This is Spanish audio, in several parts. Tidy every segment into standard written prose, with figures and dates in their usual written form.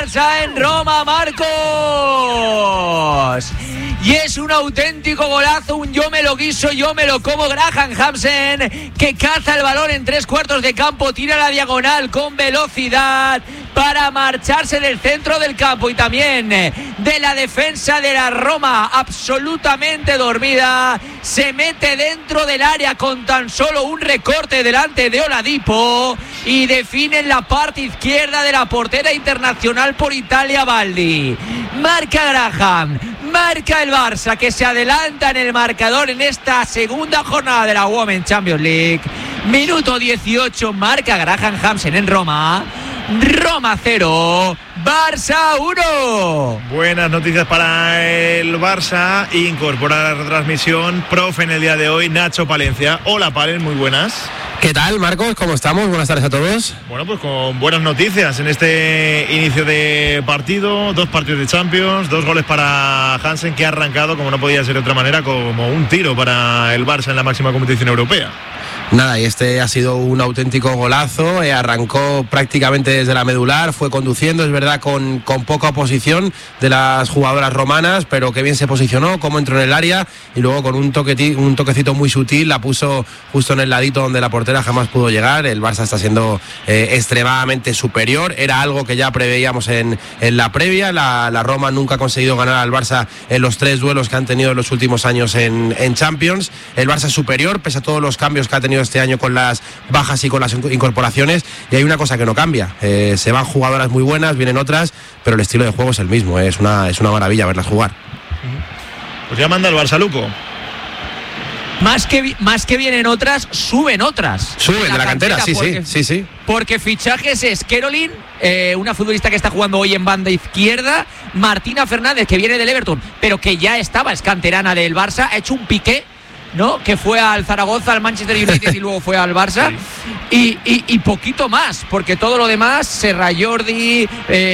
Barça en Roma, Marcos. Y es un auténtico golazo, un yo me lo guiso, yo me lo como. Graham Hansen, que caza el balón en 3/4 de campo, tira la diagonal con velocidad para marcharse del centro del campo y también de la defensa de la Roma, absolutamente dormida. Se mete dentro del área con tan solo un recorte delante de Oladipo y define en la parte izquierda de la portera internacional por Italia, Baldi. Marca Graham, marca el Barça, que se adelanta en el marcador en esta segunda jornada de la Women's Champions League. Minuto 18, marca Graham Hansen en Roma. Roma 0, Barça 1. Buenas noticias para el Barça. Incorpora la retransmisión profe en el día de hoy, Nacho Palencia. Hola, Palen, muy buenas. ¿Qué tal, Marcos? ¿Cómo estamos? Buenas tardes a todos. Bueno, pues con buenas noticias en este inicio de partido. 2 partidos de Champions, 2 goles para Hansen, que ha arrancado, como no podía ser de otra manera, como un tiro para el Barça en la máxima competición europea. Nada, y este ha sido un auténtico golazo, arrancó prácticamente desde la medular, fue conduciendo, es verdad, con poca oposición de las jugadoras romanas, pero que bien se posicionó, cómo entró en el área y luego con un toquecito muy sutil la puso justo en el ladito donde la portera jamás pudo llegar. El Barça está siendo extremadamente superior, era algo que ya preveíamos en la previa. La Roma nunca ha conseguido ganar al Barça en los 3 duelos que han tenido en los últimos años en Champions. El Barça es superior, pese a todos los cambios que ha tenido este año con las bajas y con las incorporaciones, y hay una cosa que no cambia, se van jugadoras muy buenas, vienen otras, pero el estilo de juego es el mismo, es una maravilla verlas jugar. Pues ya manda el Barça, Luco. Más que vienen otras, suben otras. Suben de la cantera, sí. Porque fichajes es Caroline, una futbolista que está jugando hoy en banda izquierda, Martina Fernández, que viene del Everton, pero que ya estaba, es canterana del Barça, ha hecho un piqué, ¿no? Que fue al Zaragoza, al Manchester United y luego fue al Barça. Sí. Y poquito más, porque todo lo demás, Serra Jordi,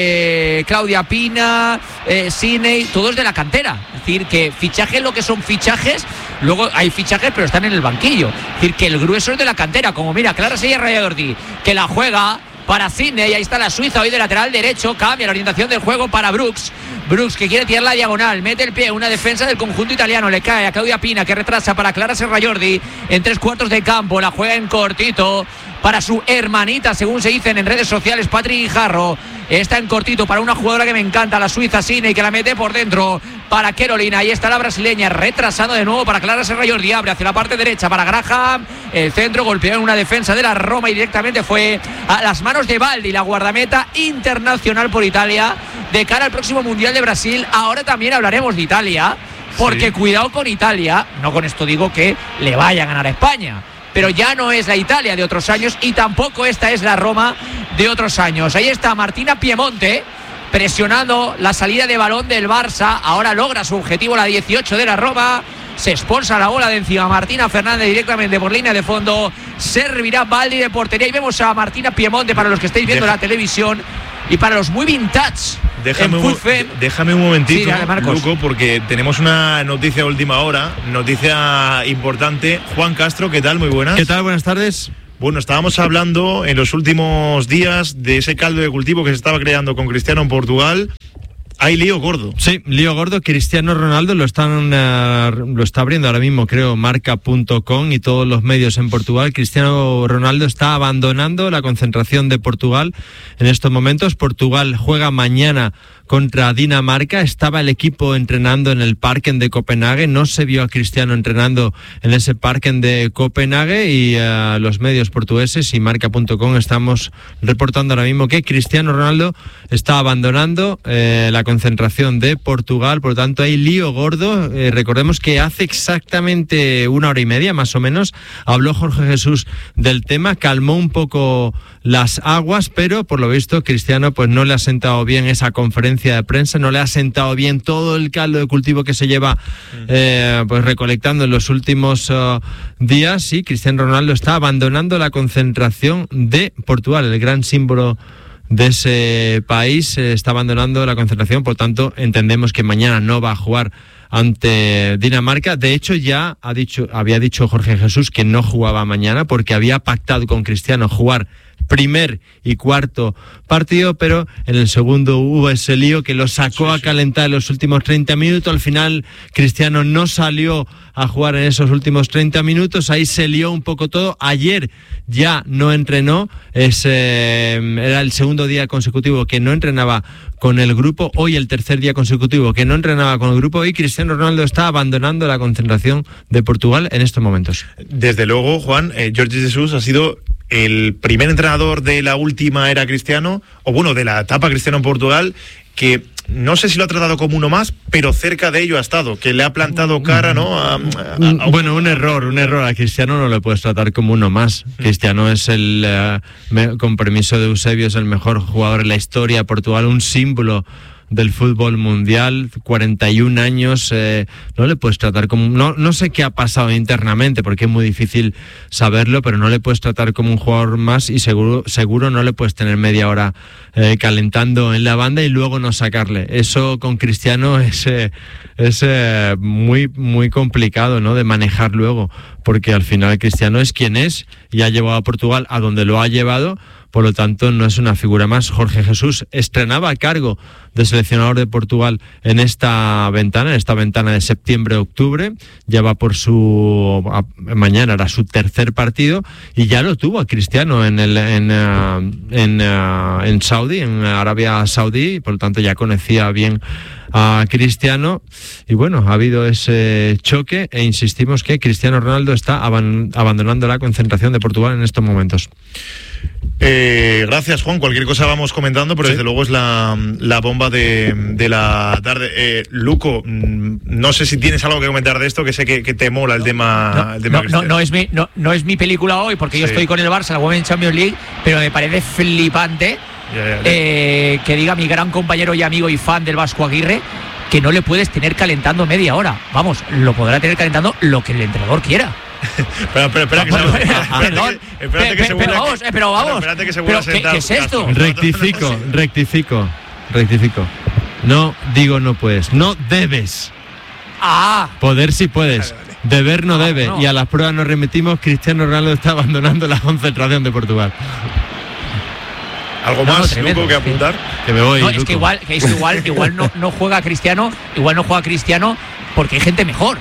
Claudia Pina, Sidney, todos de la cantera. Es decir, que fichajes, lo que son fichajes, luego hay fichajes pero están en el banquillo. Es decir, que el grueso es de la cantera, como mira, Clara Serra Jordi, que la juega para Sidney, y ahí está la suiza hoy de lateral derecho, cambia la orientación del juego para Brooks, que quiere tirar la diagonal, mete el pie, una defensa del conjunto italiano, le cae a Claudia Pina, que retrasa para Clara Serra Jordi en 3/4 de campo, la juega en cortito para su hermanita, según se dicen en redes sociales, Patri Guijarro, está en cortito para una jugadora que me encanta, la suiza Sidney, que la mete por dentro para Carolina, ahí está la brasileña, retrasando de nuevo para Clara Serra Jordi, abre hacia la parte derecha para Graham, el centro golpeó en una defensa de la Roma y directamente fue a las manos de Baldi, la guardameta internacional por Italia, de cara al próximo Mundial de Brasil. Ahora también hablaremos de Italia, porque cuidado con Italia, no con esto digo que le vaya a ganar a España, pero ya no es la Italia de otros años y tampoco esta es la Roma de otros años. Ahí está Martina Piemonte presionando la salida de balón del Barça, ahora logra su objetivo, la 18 de la Roma, se expulsa la bola de encima Martina Fernández directamente por línea de fondo, servirá Baldi de portería y vemos a Martina Piemonte para los que estéis viendo la televisión y para los muy vintage. Déjame un momentito, Luco, porque tenemos una noticia de última hora, noticia importante. Juan Castro, ¿qué tal? Muy buenas. ¿Qué tal? Buenas tardes. Bueno, estábamos hablando en los últimos días de ese caldo de cultivo que se estaba creando con Cristiano en Portugal. Hay lío gordo. Sí, lío gordo. Cristiano Ronaldo lo está abriendo ahora mismo, creo, marca.com y todos los medios en Portugal. Cristiano Ronaldo está abandonando la concentración de Portugal en estos momentos. Portugal juega mañana contra Dinamarca. Estaba el equipo entrenando en el Parken de Copenhague. No se vio a Cristiano entrenando en ese Parken de Copenhague y los medios portugueses y marca.com estamos reportando ahora mismo que Cristiano Ronaldo está abandonando la concentración de Portugal. Por lo tanto, hay lío gordo. Recordemos que hace exactamente 1 hora y media, más o menos, habló Jorge Jesús del tema, calmó un poco las aguas, pero por lo visto Cristiano pues no le ha sentado bien esa conferencia de prensa, no le ha sentado bien todo el caldo de cultivo que se lleva pues recolectando en los últimos días, y Cristiano Ronaldo está abandonando la concentración de Portugal, el gran símbolo de ese país, está abandonando la concentración. Por tanto, entendemos que mañana no va a jugar ante Dinamarca. De hecho, ya había dicho Jorge Jesús que no jugaba mañana porque había pactado con Cristiano jugar primer y cuarto partido, pero en el segundo hubo ese lío que lo sacó a calentar en los últimos 30 minutos. Al final Cristiano no salió a jugar en esos últimos 30 minutos, ahí se lió un poco todo. Ayer ya no entrenó, era el segundo día consecutivo que no entrenaba con el grupo, hoy el tercer día consecutivo que no entrenaba con el grupo, y Cristiano Ronaldo está abandonando la concentración de Portugal en estos momentos. Desde luego, Juan, Jorge Jesús ha sido el primer entrenador de la última era Cristiano, o bueno, de la etapa Cristiano en Portugal, que no sé si lo ha tratado como uno más, pero cerca de ello ha estado, que le ha plantado cara, ¿no? Bueno, un error. A Cristiano no le puedes tratar como uno más. Cristiano es con permiso de Eusebio, es el mejor jugador en la historia de Portugal, un símbolo del fútbol mundial, 41 años, no le puedes tratar como... No sé qué ha pasado internamente, porque es muy difícil saberlo, pero no le puedes tratar como un jugador más, y seguro no le puedes tener media hora calentando en la banda y luego no sacarle. Eso con Cristiano es muy, muy complicado, ¿no?, de manejar luego, porque al final Cristiano es quien es y ha llevado a Portugal a donde lo ha llevado. Por lo tanto, no es una figura más. Jorge Jesús estrenaba a cargo de seleccionador de Portugal en esta ventana de septiembre-octubre. Ya va por mañana era su tercer partido, y ya lo tuvo a Cristiano en Saudi, en Arabia Saudí, y por lo tanto ya conocía bien a Cristiano. Y bueno, ha habido ese choque, e insistimos que Cristiano Ronaldo está abandonando la concentración de Portugal en estos momentos. Gracias, Juan. Cualquier cosa vamos comentando, pero sí, desde luego es la bomba de la tarde. Luco, no sé si tiees algo que comentar de esto, que sé que te mola el tema. No es mi película hoy, porque yo estoy con el Barça, la Women's Champions League, pero me parece flipante que diga mi gran compañero y amigo y fan del Vasco Aguirre que no le puedes tener calentando media hora. Vamos, lo podrá tener calentando lo que el entrenador quiera. Espera que se vuelva a sentar. ¿Qué es esto? Rectifico. No digo no puedes, no debes. Poder sí puedes, deber no debe. No. Y a las pruebas nos remitimos. Cristiano Ronaldo está abandonando la concentración de Portugal. ¿Algo más, tremendo, Luco, que apuntar? Que me voy, no, Luco. Es que igual no juega Cristiano, porque hay gente mejor.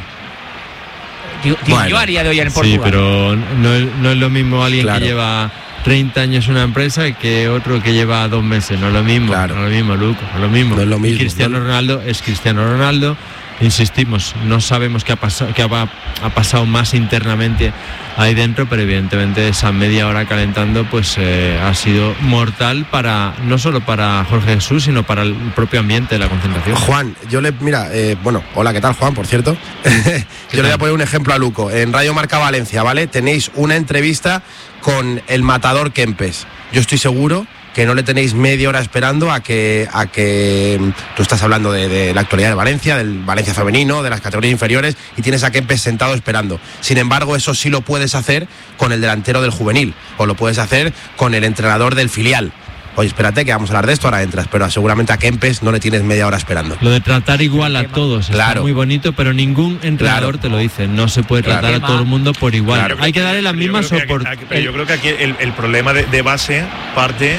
Yo haría de hoy en Portugal. Sí, pero no es lo mismo alguien que lleva 30 años en una empresa que otro que lleva 2 meses. No es lo mismo, no es lo mismo, Luco, no es lo mismo. No es lo mismo. Cristiano Ronaldo es Cristiano Ronaldo. Insistimos, no sabemos qué ha pasado más internamente ahí dentro, pero evidentemente esa media hora calentando pues ha sido mortal no solo para Jorge Jesús, sino para el propio ambiente de la concentración. Juan, hola, ¿qué tal, Juan, por cierto? Yo le voy a poner un ejemplo a Luco. En Radio Marca Valencia, ¿vale? Tenéis una entrevista con el matador Kempes. Yo estoy seguro que no le tenéis media hora esperando a que tú estás hablando de la actualidad de Valencia, del Valencia femenino, de las categorías inferiores, y tienes a Kempes sentado esperando. Sin embargo, eso sí lo puedes hacer con el delantero del juvenil, o lo puedes hacer con el entrenador del filial. Oye, espérate que vamos a hablar de esto, ahora entras, pero seguramente a Kempes no le tienes media hora esperando. Lo de tratar igual a todos está muy bonito, pero ningún entrenador te lo dice. No se puede tratar a todo el mundo por igual. Hay que darle las mismas oportunidades. Yo creo que aquí el problema de base parte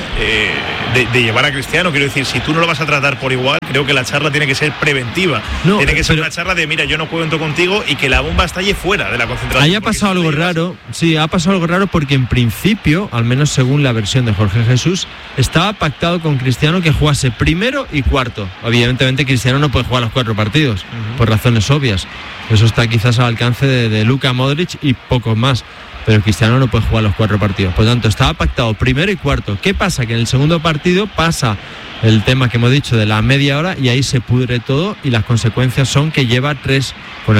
de llevar a Cristiano. Quiero decir, si tú no lo vas a tratar por igual, creo que la charla tiene que ser preventiva. Tiene que ser una charla de, mira, yo no cuento contigo, y que la bomba estalle fuera de la concentración. Ahí ha pasado algo raro. Sí, ha pasado algo raro, porque en principio, al menos según la versión de Jorge Jesús, estaba pactado con Cristiano que jugase primero y cuarto. Evidentemente Cristiano no puede jugar los 4 partidos, por razones obvias. Eso está quizás al alcance de Luka Modric y pocos más, pero Cristiano no puede jugar los 4 partidos. Por lo tanto, estaba pactado primero y cuarto. ¿Qué pasa? Que en el segundo partido pasa el tema que hemos dicho de la media hora, y ahí se pudre todo, y las consecuencias son que lleva 3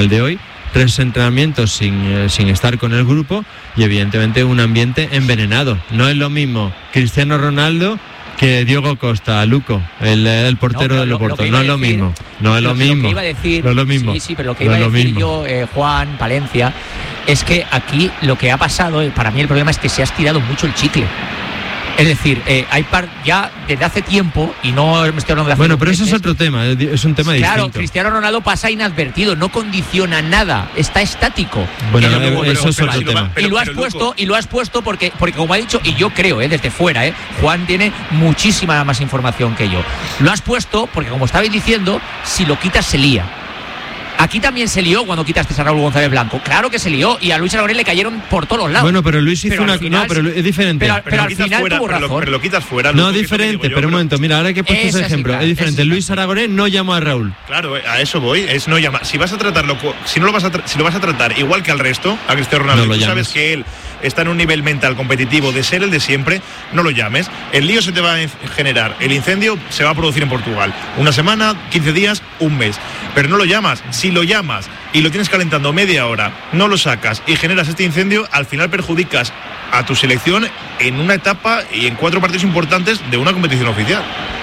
entrenamientos sin estar con el grupo, y evidentemente un ambiente envenenado. No es lo mismo Cristiano Ronaldo que Diogo Costa, Luco, el portero del Oporto. No es lo mismo. No es lo mismo. Lo que iba a decir, no es lo mismo. Sí, pero lo que iba a decir yo, Juan, Palencia, es que aquí lo que ha pasado, para mí el problema es que se ha estirado mucho el chicle. Es decir, hay ya desde hace tiempo, y no me estoy hablando de hace Bueno, pero meses, eso es otro tema, es un tema claro, distinto. Cristiano Ronaldo pasa inadvertido, no condiciona nada, está estático. Bueno, Eso es otro tema. Y lo has puesto porque como ha dicho, y yo creo, desde fuera, Juan tiene muchísima más información que yo. Lo has puesto porque, como estabais diciendo, si lo quitas se lía. Aquí también se lió cuando quitaste a Raúl González Blanco. Claro que se lió, y a Luis Aragonés le cayeron por todos los lados. Bueno, pero Luis hizo pero es diferente. Pero al final tuvo razón. Pero lo quitas fuera. No, diferente, pero un momento, mira, ahora que he puesto ese ejemplo, es diferente. Luis Aragonés no llamó a Raúl. Claro, a eso voy, es no llamar. Si vas a tratarlo, si lo vas a tratar igual que al resto, a Cristiano Ronaldo, tú sabes que él está en un nivel mental competitivo de ser el de siempre, no lo llames. El lío se te va a generar, el incendio se va a producir en Portugal. Una semana, 15 días, un mes. Pero no lo llamas. Si lo llamas y lo tienes calentando media hora, no lo sacas y generas este incendio, al final perjudicas a tu selección en una etapa y en 4 partidos importantes de una competición oficial.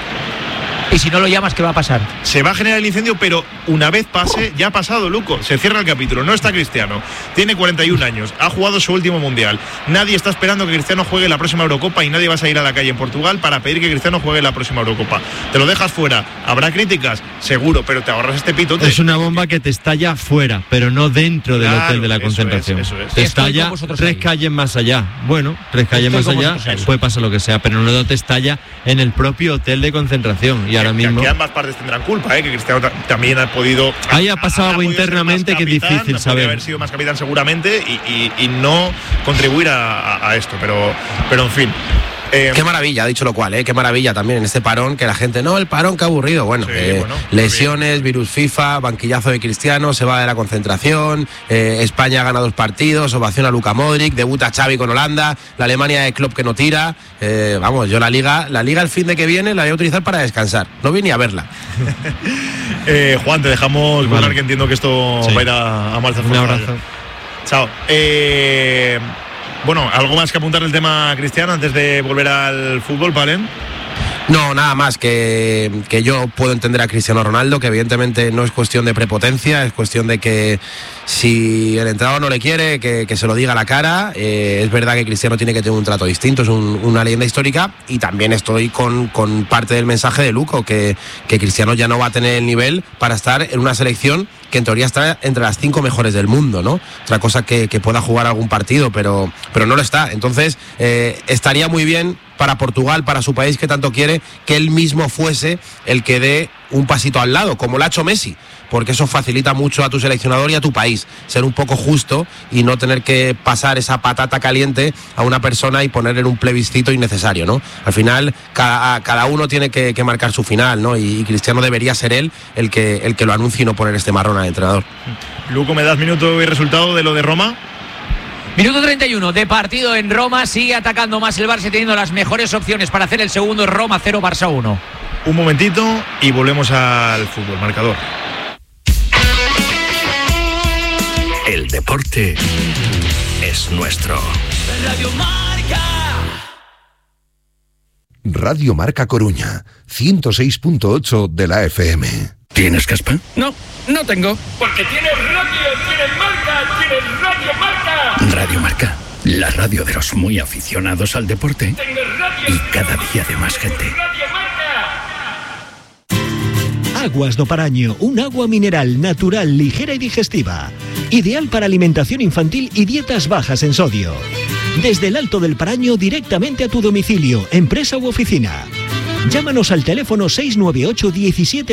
Y si no lo llamas, ¿qué va a pasar? Se va a generar el incendio, pero una vez pase, ya ha pasado, Luco. Se cierra el capítulo. No está Cristiano. Tiene 41 años. Ha jugado su último mundial. Nadie está esperando que Cristiano juegue la próxima Eurocopa y nadie va a salir a la calle en Portugal para pedir que Cristiano juegue la próxima Eurocopa. Te lo dejas fuera. ¿Habrá críticas? Seguro, pero te ahorras este pitote. Es una bomba que te estalla fuera, pero no dentro del hotel de la concentración. Eso es. Te estalla 3 calles más allá. Bueno, 3 calles más allá, puede pasar lo que sea, pero no te estalla en el propio hotel de concentración. Y ahora mismo que ambas partes tendrán culpa, que Cristiano también ha podido. Ahí ha pasado algo internamente que es difícil saber. Haber sido más capitán seguramente y no contribuir a esto, pero en fin. Qué maravilla, ha dicho lo cual, qué maravilla también en este parón, que la gente, no, el parón, qué aburrido. Bueno, sí, lesiones, virus FIFA, banquillazo de Cristiano, se va de la concentración, España gana 2 partidos, ovación a Luka Modric, debuta Xavi con Holanda, la Alemania de Klopp que no tira. Vamos, yo la liga el fin de que viene la voy a utilizar para descansar, no vine a verla. Juan, te dejamos volar, que entiendo que esto va a ir a marcha. Un abrazo. Chao. Bueno, ¿algo más que apuntar del tema Cristiano antes de volver al fútbol, Palen? No, nada más que yo puedo entender a Cristiano Ronaldo, que evidentemente no es cuestión de prepotencia, es cuestión de que si el entrenador no le quiere, que se lo diga a la cara. Es verdad que Cristiano tiene que tener un trato distinto, es una leyenda histórica, y también estoy con parte del mensaje de Luco, que Cristiano ya no va a tener el nivel para estar en una selección que en teoría está entre las 5 mejores del mundo, ¿no? Otra cosa que pueda jugar algún partido, pero no lo está. Entonces, estaría muy bien para Portugal, para su país que tanto quiere, que él mismo fuese el que dé un pasito al lado, como lo ha hecho Messi, porque eso facilita mucho a tu seleccionador y a tu país, ser un poco justo y no tener que pasar esa patata caliente a una persona y poner en un plebiscito innecesario, ¿no? Al final, cada uno tiene que marcar su final, ¿no? Y Cristiano debería ser él el que lo anuncie y no poner este marrón al entrenador. Luco, ¿me das minuto y resultado de lo de Roma? Minuto 31 de partido en Roma, sigue atacando más el Barça, teniendo las mejores opciones para hacer el segundo. Roma 0, Barça 1. Un momentito y volvemos al fútbol, marcador. El deporte es nuestro. Radio Marca. Radio Marca Coruña, 106.8 de la FM. ¿Tienes caspa? No, no tengo. Porque tienes radio, tienes marca, tienes Radio Marca. Radio Marca, la radio de los muy aficionados al deporte. Y cada día de más gente. Aguas do Paraño, un agua mineral natural, ligera y digestiva. Ideal para alimentación infantil y dietas bajas en sodio. Desde el Alto del Paraño directamente a tu domicilio, empresa u oficina. Llámanos al teléfono 698 17